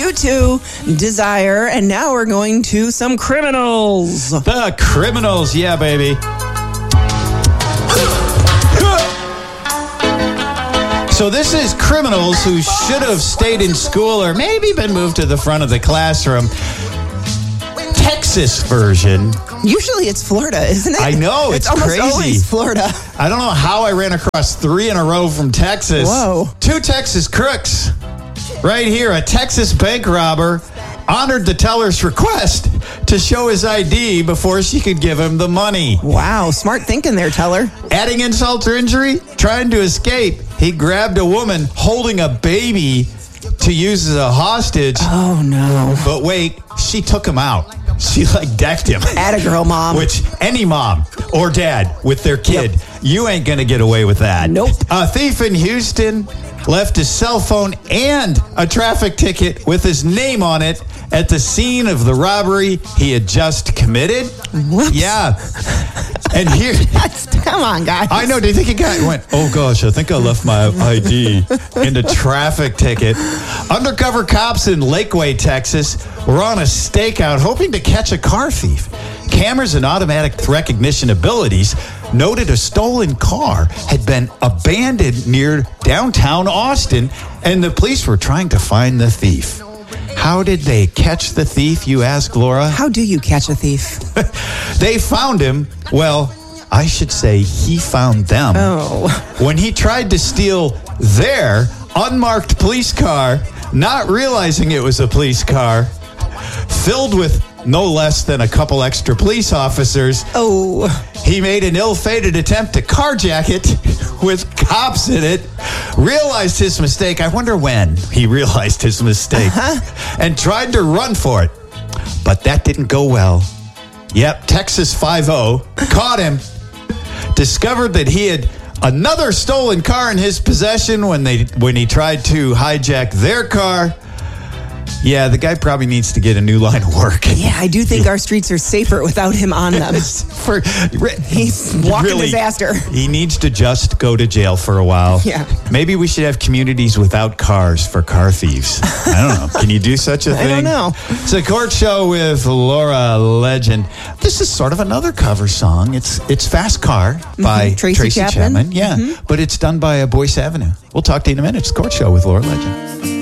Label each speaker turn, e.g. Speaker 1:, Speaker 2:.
Speaker 1: U2, Desire, and now we're going to some criminals.
Speaker 2: The Criminals, yeah, baby. So this is criminals who should have stayed in school or maybe been moved to the front of the classroom. Texas version.
Speaker 1: Usually it's Florida, isn't it?
Speaker 2: I know, it's
Speaker 1: almost
Speaker 2: crazy.
Speaker 1: Always Florida.
Speaker 2: I don't know how I ran across 3 in a row from Texas.
Speaker 1: Whoa.
Speaker 2: 2 Texas crooks. Right here, a Texas bank robber honored the teller's request to show his ID before she could give him the money.
Speaker 1: Wow, smart thinking there, teller.
Speaker 2: Adding insult to injury, trying to escape, he grabbed a woman holding a baby to use as a hostage.
Speaker 1: Oh, no.
Speaker 2: But wait, she took him out. She decked him.
Speaker 1: Atta girl, mom.
Speaker 2: Which any mom or dad with their kid, you ain't going to get away with that.
Speaker 1: Nope.
Speaker 2: A thief in Houston left his cell phone and a traffic ticket with his name on it at the scene of the robbery he had just committed.
Speaker 1: Whoops.
Speaker 2: Yeah. And here...
Speaker 1: Come on, guys.
Speaker 2: I know. Do you think a guy went, oh, gosh, I think I left my ID in a traffic ticket? Undercover cops in Lakeway, Texas, were on a stakeout hoping to catch a car thief. Cameras and automatic recognition abilities noted a stolen car had been abandoned near downtown Austin, and the police were trying to find the thief. How did they catch the thief, you ask, Laura?
Speaker 1: How do you catch a thief?
Speaker 2: They found him, well, I should say he found them.
Speaker 1: Oh.
Speaker 2: When he tried to steal their unmarked police car, not realizing it was a police car, filled with no less than a couple extra police officers.
Speaker 1: Oh.
Speaker 2: He made an ill-fated attempt to carjack it with cops in it, realized his mistake. I wonder when he realized his mistake, and tried to run for it. But that didn't go well. Yep, Texas 5-0 caught him, discovered that he had another stolen car in his possession when he tried to hijack their car. Yeah, the guy probably needs to get a new line of work.
Speaker 1: Yeah, I do think our streets are safer without him on them. He's walking disaster.
Speaker 2: He needs to just go to jail for a while.
Speaker 1: Yeah.
Speaker 2: Maybe we should have communities without cars for car thieves. I don't know. Can you do such a thing?
Speaker 1: I don't know.
Speaker 2: It's a court show with Laura Legend. This is sort of another cover song. It's Fast Car by Tracy Chapman. Yeah, but it's done by Boyce Avenue. We'll talk to you in a minute. It's a court show with Laura Legend.